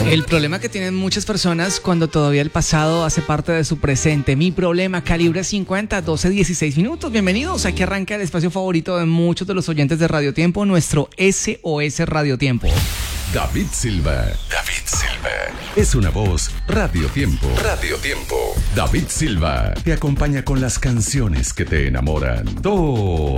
El problema que tienen muchas personas cuando todavía el pasado hace parte de su presente. Mi problema, calibre 50, 12, 16 minutos. Bienvenidos. Aquí arranca el espacio favorito de muchos de los oyentes de Radio Tiempo, nuestro SOS Radio Tiempo. David Silva. Es una voz Radio Tiempo. David Silva te acompaña con las canciones que te enamoran. Todo